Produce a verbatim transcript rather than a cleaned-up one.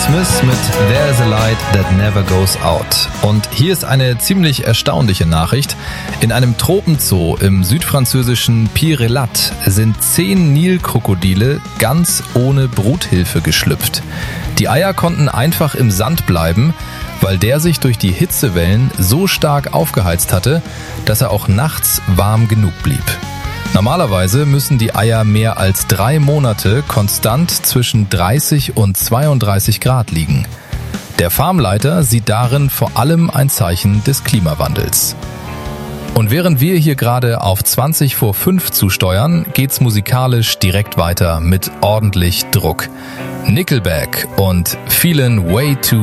Smith mit There's a Light That Never Goes Out. Und hier ist eine ziemlich erstaunliche Nachricht. In einem Tropenzoo im südfranzösischen Pirelat sind zehn Nilkrokodile ganz ohne Bruthilfe geschlüpft. Die Eier konnten einfach im Sand bleiben, weil der sich durch die Hitzewellen so stark aufgeheizt hatte, dass er auch nachts warm genug blieb. Normalerweise müssen die Eier mehr als drei Monate konstant zwischen dreißig und zweiunddreißig Grad liegen. Der Farmleiter sieht darin vor allem ein Zeichen des Klimawandels. Und während wir hier gerade auf zwanzig vor fünf zusteuern, geht's musikalisch direkt weiter mit ordentlich Druck. Nickelback und Feelin' Way Too